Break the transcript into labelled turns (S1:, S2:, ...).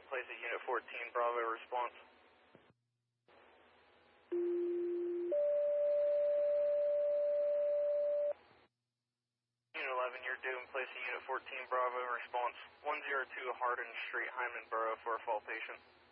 S1: place at Unit 14, Bravo response. Unit 11, you're due in place at Unit 14, Bravo response. 102 Hardin Street, Hyman Borough for a fall patient.